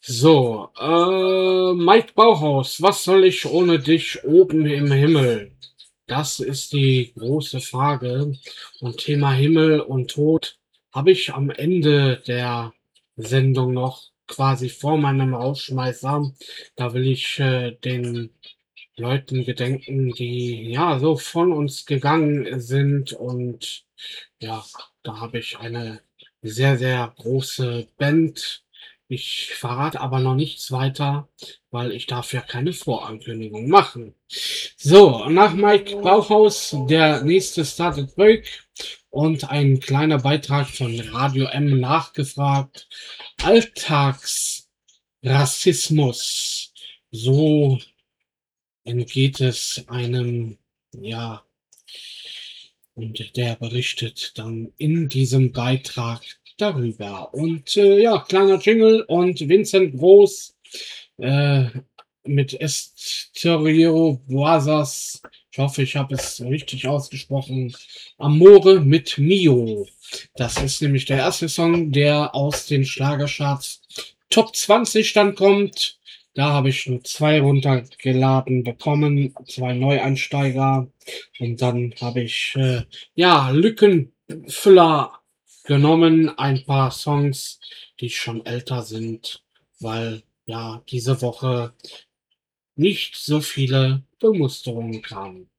Mike Bauhaus, was soll ich ohne dich oben im Himmel? Das ist die große Frage. Und Thema Himmel und Tod habe ich am Ende der Sendung noch quasi vor meinem Rausschmeißer. Da will ich den Leuten gedenken, die ja so von uns gegangen sind. Und ja, da habe ich eine sehr, sehr große Band. Ich verrate aber noch nichts weiter, weil ich darf ja keine Vorankündigung machen. So, nach Mike Bauhaus der nächste Started Break und ein kleiner Beitrag von Radio M nachgefragt. Alltagsrassismus. So entgeht es einem, ja, und der berichtet dann in diesem Beitrag darüber. Und ja, kleiner Jingle und Vincent Groß äh, mit Esterio Boisas. Ich hoffe, ich habe es richtig ausgesprochen. Amore mit Mio. Das ist nämlich der erste Song, der aus den Schlagercharts Top 20 dann kommt. Da habe ich nur zwei runtergeladen bekommen, zwei Neueinsteiger. Und dann habe ich ja Lückenfüller genommen, ein paar Songs, die schon älter sind, weil ja diese Woche nicht so viele Bemusterungen kamen.